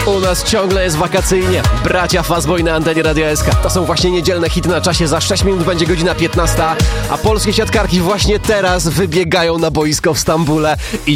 U nas ciągle jest wakacyjnie. Bracia Fazboy na antenie Radia SK. To są właśnie niedzielne hity na czasie. Za 6 minut będzie godzina 15, a polskie siatkarki właśnie teraz wybiegają na boisko w Stambule i